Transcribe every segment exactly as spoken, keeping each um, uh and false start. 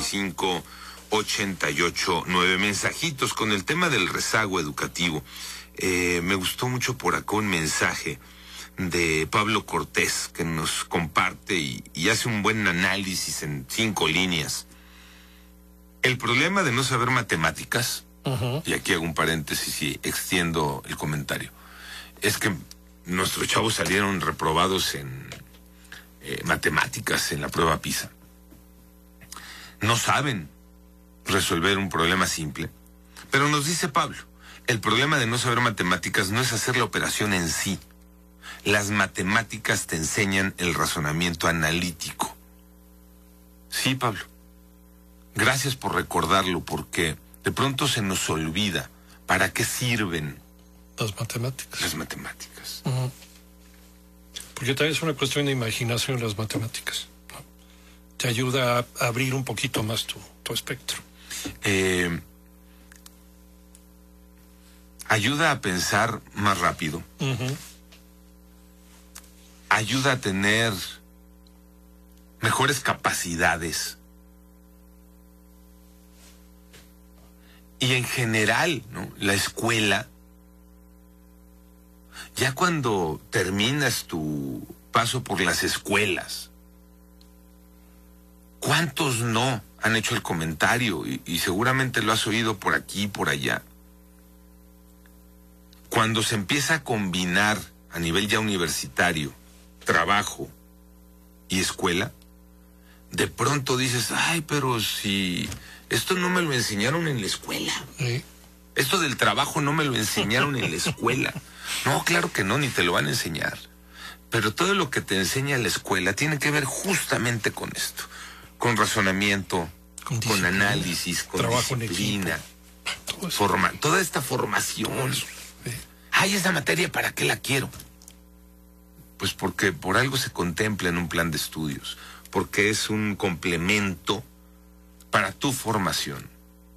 veinticinco, ochenta y ocho, nueve. Mensajitos con el tema del rezago educativo. Eh, me gustó mucho por acá un mensaje de Pablo Cortés que nos comparte y, y hace un buen análisis en cinco líneas. El problema de no saber matemáticas, uh-huh. y aquí hago un paréntesis y extiendo el comentario, es que nuestros chavos salieron reprobados en eh, matemáticas en la prueba PISA. No saben resolver un problema simple. Pero nos dice Pablo, el problema de no saber matemáticas no es hacer la operación en sí. Las matemáticas te enseñan el razonamiento analítico. Sí, Pablo. Gracias por recordarlo, porque de pronto se nos olvida para qué sirven las matemáticas. Las matemáticas. Uh-huh. Porque también es una cuestión de imaginación las matemáticas, ¿no? Te ayuda a abrir un poquito más tu, tu espectro. Eh, ayuda a pensar más rápido. Uh-huh. Ayuda a tener mejores capacidades. Y en general, ¿no? La escuela, ya cuando terminas tu paso por las escuelas, ¿cuántos no han hecho el comentario? Y, y seguramente lo has oído por aquí y por allá. Cuando se empieza a combinar a nivel ya universitario, trabajo y escuela, de pronto dices, ay, pero si esto no me lo enseñaron en la escuela. Sí. Esto del trabajo no me lo enseñaron en la escuela. No, claro que no, ni te lo van a enseñar. Pero todo lo que te enseña la escuela tiene que ver justamente con esto. Con razonamiento, con, con análisis, con trabajo disciplina. Todo forma, toda esta formación. Sí. Ay, esa materia, ¿para qué la quiero? Pues porque por algo se contempla en un plan de estudios. Porque es un complemento para tu formación.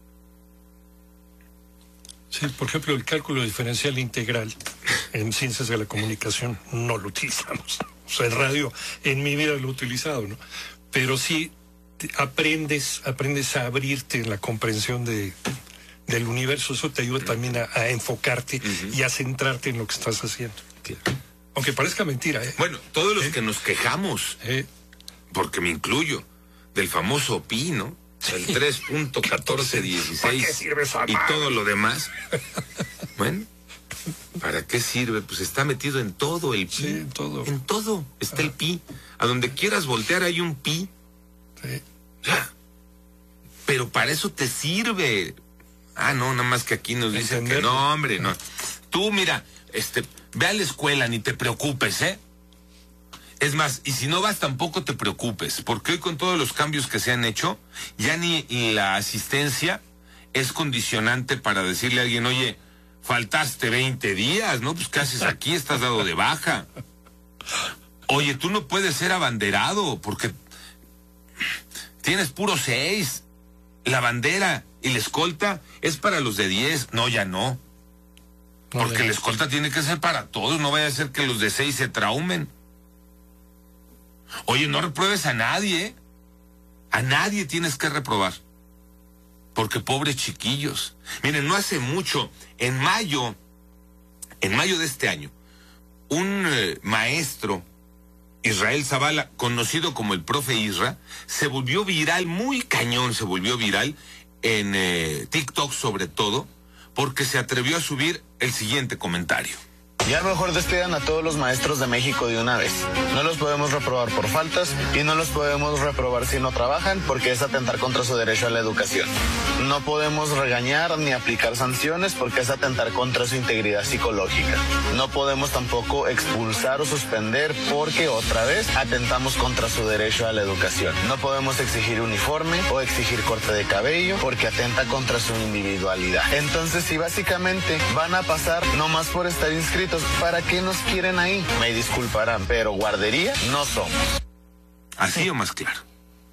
Sí, por ejemplo, el cálculo diferencial integral en ciencias de la comunicación no lo utilizamos. O sea, en radio, en mi vida lo he utilizado, ¿no? Pero sí aprendes, aprendes a abrirte en la comprensión de, del universo. Eso te ayuda también a, a enfocarte uh-huh. y a centrarte en lo que estás haciendo. Claro. Aunque parezca mentira, ¿eh? Bueno, todos los ¿Eh? que nos quejamos, ¿Eh? porque me incluyo, del famoso pi, ¿no? El tres punto catorce dieciséis y todo lo demás. Bueno, ¿para qué sirve? Pues está metido en todo el pi. Sí, en todo. En todo está ah. el pi. A donde quieras voltear hay un pi. Sí. Ya. Pero para eso te sirve. Ah, no, nada más que aquí nos dicen que no, hombre, no. Tú, mira, este, ve a la escuela, ni te preocupes, ¿eh? Es más, y si no vas tampoco te preocupes, porque hoy con todos los cambios que se han hecho, ya ni la asistencia es condicionante para decirle a alguien, oye, faltaste veinte días, ¿no? Pues ¿qué haces aquí? Estás dado de baja. Oye, tú no puedes ser abanderado porque tienes puro seis. La bandera y la escolta es para los de diez. No, ya no. Porque la escolta tiene que ser para todos, no vaya a ser que los de seis se traumen. Oye, no repruebes a nadie, ¿eh? A nadie tienes que reprobar. Porque pobres chiquillos. Miren, no hace mucho, en mayo, en mayo de este año, un eh, maestro, Israel Zavala, conocido como el profe Isra, se volvió viral, muy cañón se volvió viral, en eh, TikTok sobre todo, porque se atrevió a subir el siguiente comentario. Ya mejor despidan a todos los maestros de México de una vez. No los podemos reprobar por faltas y no los podemos reprobar si no trabajan porque es atentar contra su derecho a la educación. No podemos regañar ni aplicar sanciones porque es atentar contra su integridad psicológica. No podemos tampoco expulsar o suspender porque otra vez atentamos contra su derecho a la educación. No podemos exigir uniforme o exigir corte de cabello porque atenta contra su individualidad. Entonces, si básicamente van a pasar nomás por estar inscritos, ¿para qué nos quieren ahí? Me disculparán, pero guardería no somos. Así o más claro.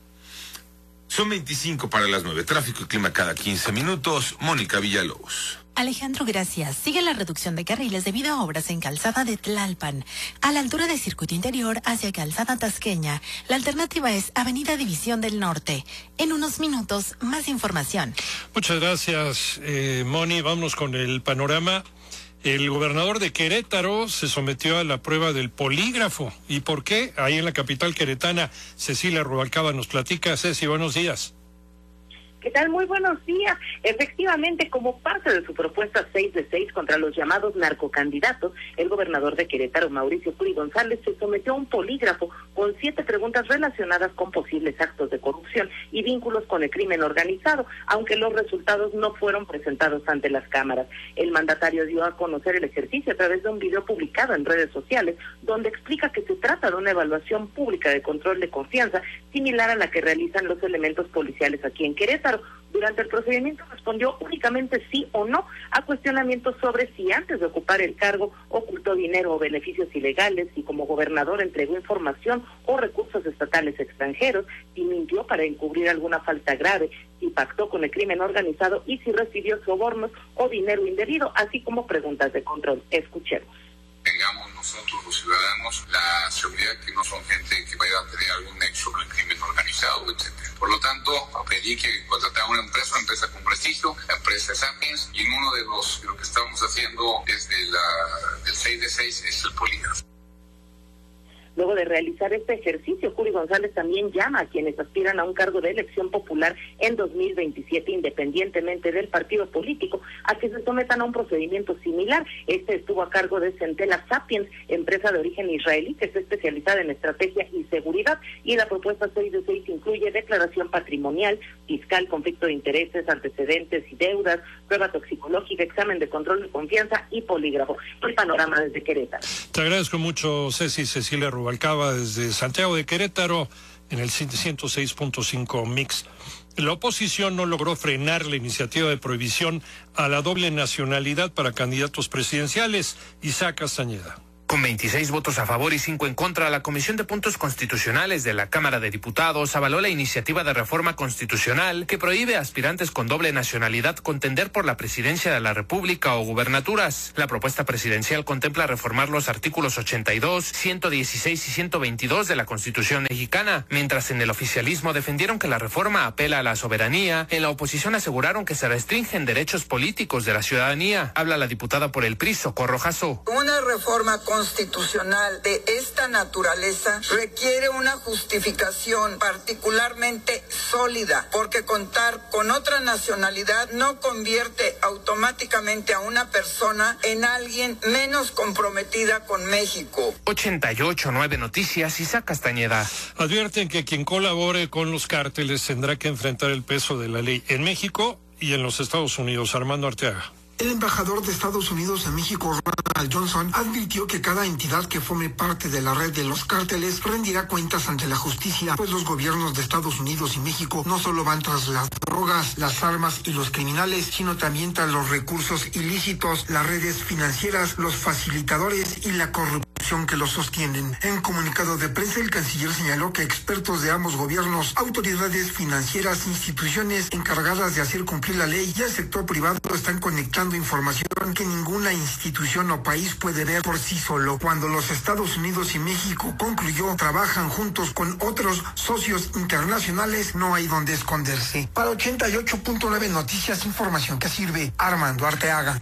Son veinticinco para las nueve. Tráfico y clima cada quince minutos. Mónica Villalobos. Alejandro, gracias. Sigue la reducción de carriles debido a obras en Calzada de Tlalpan. A la altura del circuito interior hacia Calzada Tasqueña, la alternativa es Avenida División del Norte. En unos minutos, más información. Muchas gracias, eh, Moni. Vámonos con el panorama. El gobernador de Querétaro se sometió a la prueba del polígrafo. ¿Y por qué? Ahí en la capital queretana, Cecilia Rubalcaba nos platica. Ceci, buenos días. ¿Qué tal? Muy buenos días. Efectivamente, como parte de su propuesta seis de seis contra los llamados narcocandidatos, el gobernador de Querétaro, Mauricio Curi González, se sometió a un polígrafo con siete preguntas relacionadas con posibles actos de corrupción y vínculos con el crimen organizado, aunque los resultados no fueron presentados ante las cámaras. El mandatario dio a conocer el ejercicio a través de un video publicado en redes sociales, donde explica que se trata de una evaluación pública de control de confianza, similar a la que realizan los elementos policiales aquí en Querétaro. Durante el procedimiento respondió únicamente sí o no a cuestionamientos sobre si antes de ocupar el cargo ocultó dinero o beneficios ilegales, si como gobernador entregó información o recursos estatales extranjeros, si mintió para encubrir alguna falta grave, si pactó con el crimen organizado y si recibió sobornos o dinero indebido, así como preguntas de control. Escuchemos. Tengamos nosotros los ciudadanos la seguridad que no son gente que vaya a tener algún nexo con el crimen organizado, etcétera. Por lo tanto, pedí que contratara una empresa, una empresa con prestigio, la empresa Sapiens, y en uno de los de lo que estamos haciendo desde la del seis de seis es el polígrafo. Luego de realizar este ejercicio, Curi González también llama a quienes aspiran a un cargo de elección popular en dos mil veintisiete, independientemente del partido político, a que se sometan a un procedimiento similar. Este estuvo a cargo de Centela Sapiens, empresa de origen israelí que está especializada en estrategia y seguridad, y la propuesta seis de seis incluye declaración patrimonial, fiscal, conflicto de intereses, antecedentes y deudas, prueba toxicológica, examen de control de confianza y polígrafo. El panorama desde Querétaro. Te agradezco mucho, Ceci. Cecilia Rubalcaba desde Santiago de Querétaro en el ciento seis punto cinco Mix. La oposición no logró frenar la iniciativa de prohibición a la doble nacionalidad para candidatos presidenciales. Isaac Castañeda. Con veintiséis votos a favor y cinco en contra, la Comisión de Puntos Constitucionales de la Cámara de Diputados avaló la iniciativa de reforma constitucional que prohíbe a aspirantes con doble nacionalidad contender por la presidencia de la República o gubernaturas. La propuesta presidencial contempla reformar los artículos ochenta y dos, ciento dieciséis y ciento veintidós de la Constitución mexicana. Mientras en el oficialismo defendieron que la reforma apela a la soberanía, en la oposición aseguraron que se restringen derechos políticos de la ciudadanía. Habla la diputada por el P R I, Socorro Jasso. Una reforma constitucional de esta naturaleza requiere una justificación particularmente sólida, porque contar con otra nacionalidad no convierte automáticamente a una persona en alguien menos comprometida con México. ochenta y ocho punto nueve Noticias, Isaac Castañeda. Advierten que quien colabore con los cárteles tendrá que enfrentar el peso de la ley en México y en los Estados Unidos. Armando Arteaga. El embajador de Estados Unidos en México, Ronald Johnson, advirtió que cada entidad que forme parte de la red de los cárteles rendirá cuentas ante la justicia, pues los gobiernos de Estados Unidos y México no solo van tras las drogas, las armas y los criminales, sino también tras los recursos ilícitos, las redes financieras, los facilitadores y la corrupción que los sostienen. En comunicado de prensa, el canciller señaló que expertos de ambos gobiernos, autoridades financieras, instituciones encargadas de hacer cumplir la ley y el sector privado están conectando información que ninguna institución o país puede ver por sí solo. Cuando los Estados Unidos y México, concluyó, trabajan juntos con otros socios internacionales, no hay donde esconderse. Para ochenta y ocho punto nueve Noticias, información que sirve. Armando Arteaga.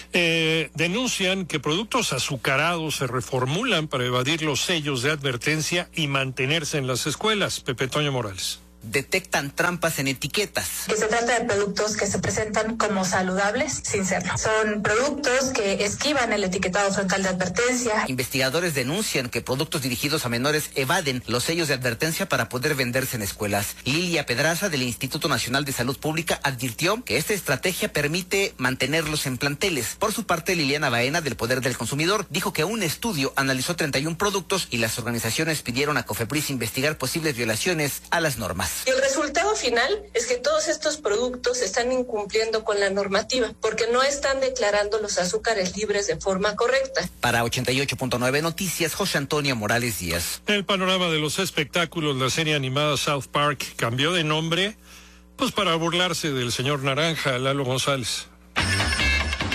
Eh, denuncian que productos azucarados se reformulan para evadir los sellos de advertencia y mantenerse en las escuelas. Pepe Toño Morales. Detectan trampas en etiquetas. Que se trata de productos que se presentan como saludables sin serlo. Son productos que esquivan el etiquetado frontal de advertencia. Investigadores denuncian que productos dirigidos a menores evaden los sellos de advertencia para poder venderse en escuelas. Lilia Pedraza del Instituto Nacional de Salud Pública advirtió que esta estrategia permite mantenerlos en planteles. Por su parte, Liliana Baena del Poder del Consumidor dijo que un estudio analizó treinta y uno productos y las organizaciones pidieron a COFEPRIS investigar posibles violaciones a las normas. Y el resultado final es que todos estos productos están incumpliendo con la normativa porque no están declarando los azúcares libres de forma correcta. Para ochenta y ocho punto nueve Noticias, José Antonio Morales Díaz. En el panorama de los espectáculos, la serie animada South Park cambió de nombre pues para burlarse del señor Naranja, Lalo González.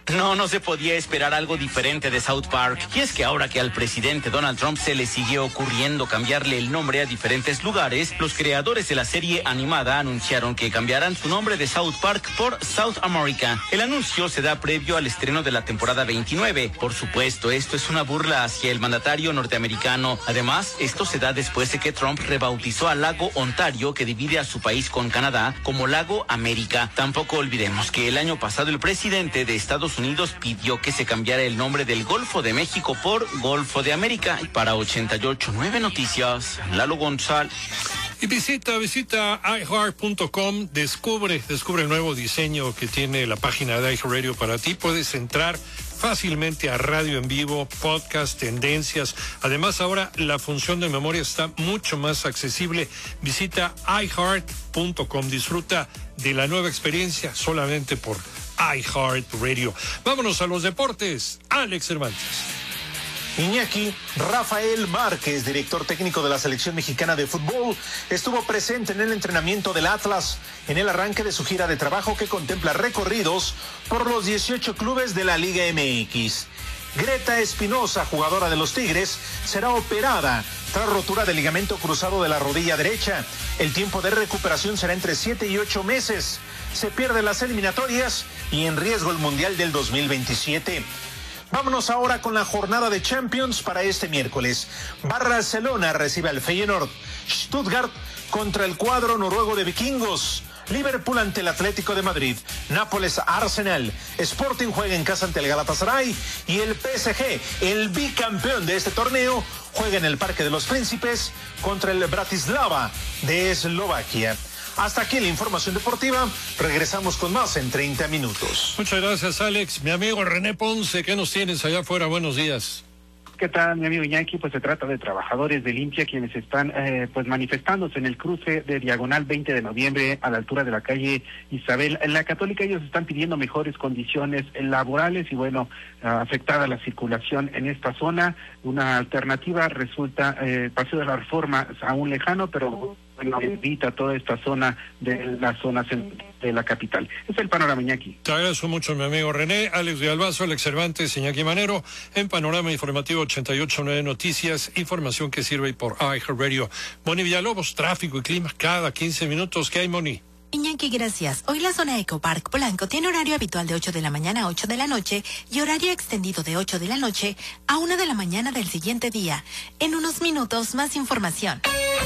No, no se podía esperar algo diferente de South Park. Y es que ahora que al presidente Donald Trump se le siguió ocurriendo cambiarle el nombre a diferentes lugares, los creadores de la serie animada anunciaron que cambiarán su nombre de South Park por South America. El anuncio se da previo al estreno de la temporada veintinueve. Por supuesto, esto es una burla hacia el mandatario norteamericano. Además, esto se da después de que Trump rebautizó al lago Ontario, que divide a su país con Canadá, como Lago América. Tampoco olvidemos que el año pasado el presidente de Estados Unidos pidió que se cambiara el nombre del Golfo de México por Golfo de América. Para ochenta y ocho nueve Noticias, Lalo González. Y visita, visita i heart punto com, descubre, descubre el nuevo diseño que tiene la página de iHeartRadio para ti. Puedes entrar fácilmente a radio en vivo, podcast, tendencias. Además, ahora la función de memoria está mucho más accesible. Visita i heart punto com, disfruta de la nueva experiencia solamente por iHeartRadio. Vámonos a los deportes. Alex Cervantes. Iñaki, Rafael Márquez, director técnico de la selección mexicana de fútbol, estuvo presente en el entrenamiento del Atlas en el arranque de su gira de trabajo que contempla recorridos por los dieciocho clubes de la Liga M X. Greta Espinosa, jugadora de los Tigres, será operada tras rotura del ligamento cruzado de la rodilla derecha. El tiempo de recuperación será entre siete y ocho meses. Se pierden las eliminatorias y en riesgo el Mundial del dos mil veintisiete. Vámonos ahora con la jornada de Champions para este miércoles. Barcelona recibe al Feyenoord. Stuttgart contra el cuadro noruego de Vikingos. Liverpool ante el Atlético de Madrid. Nápoles Arsenal. Sporting juega en casa ante el Galatasaray. Y el P S G, el bicampeón de este torneo, juega en el Parque de los Príncipes contra el Bratislava de Eslovaquia. Hasta aquí la información deportiva. Regresamos con más en treinta minutos. Muchas gracias, Alex. Mi amigo René Ponce, ¿qué nos tienes allá afuera? Buenos días. ¿Qué tal, mi amigo Iñaki? Pues se trata de trabajadores de Limpia quienes están eh, pues manifestándose en el cruce de Diagonal veinte de noviembre a la altura de la calle Isabel. En la Católica ellos están pidiendo mejores condiciones laborales y bueno, afectada la circulación en esta zona. Una alternativa resulta eh, Paseo de la Reforma aún lejano, pero bueno, evita toda esta zona de la zona de la capital. Es el panorama, Iñaki. Te agradezco mucho, mi amigo René. Alex de Albazo, Alex Cervantes, Iñaki Manero, en Panorama Informativo ochenta y ocho nueve Noticias, información que sirve por iHeartRadio. Moni Villalobos, tráfico y clima cada quince minutos. ¿Qué hay, Moni? Iñaki, gracias. Hoy la zona Ecopark Polanco tiene horario habitual de ocho de la mañana a ocho de la noche y horario extendido de ocho de la noche a una de la mañana del siguiente día. En unos minutos, más información.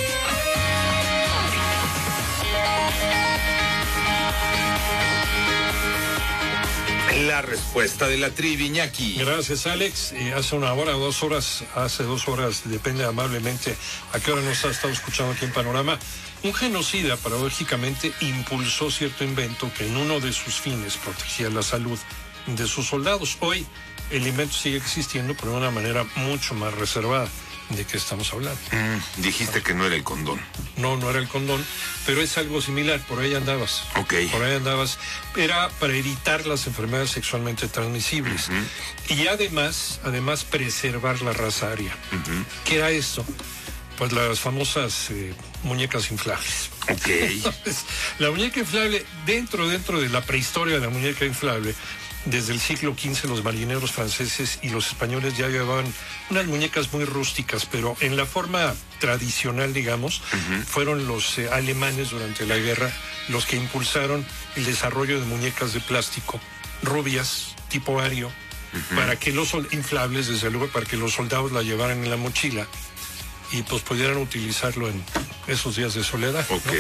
La respuesta de la trivi, Iñaki. Gracias, Alex. Eh, hace una hora, dos horas, hace dos horas, depende amablemente a qué hora nos ha estado escuchando aquí en Panorama, un genocida, paradójicamente, impulsó cierto invento que en uno de sus fines protegía la salud de sus soldados. Hoy el invento sigue existiendo, pero de una manera mucho más reservada. ¿De qué estamos hablando? Mm, dijiste que no era el condón. No, no era el condón, pero es algo similar, por ahí andabas. Ok. Por ahí andabas. Era para evitar las enfermedades sexualmente transmisibles. Uh-huh. Y además, además preservar la raza aria. Uh-huh. ¿Qué era esto? Pues las famosas eh, muñecas inflables. Ok. Entonces, la muñeca inflable, dentro, dentro de la prehistoria de la muñeca inflable, desde el siglo quince los marineros franceses y los españoles ya llevaban unas muñecas muy rústicas, pero en la forma tradicional, digamos, uh-huh. fueron los eh, alemanes durante la guerra los que impulsaron el desarrollo de muñecas de plástico, rubias, tipo ario, uh-huh. para que los inflables, desde luego, para que los soldados la llevaran en la mochila y pues pudieran utilizarlo en esos días de soledad. Ok. ¿no?